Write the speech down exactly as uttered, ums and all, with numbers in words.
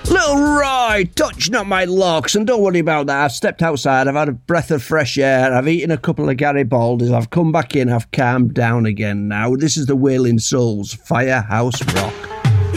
Little Roy, touch not my locks, and don't worry about that. I've stepped outside, I've had a breath of fresh air, I've eaten a couple of Garibaldi's, I've come back in, I've calmed down again now. This is the Wailing Souls, Firehouse Rock.